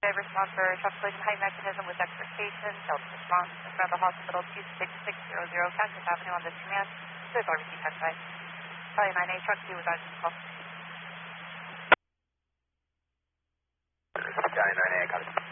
response for truck collision height mechanism with expectation. Delta response in front of the hospital 26600 Cactus Avenue on this command. With RBC taxi. Charlie 9A truck 2 with RBC call. Charlie 9A, copy.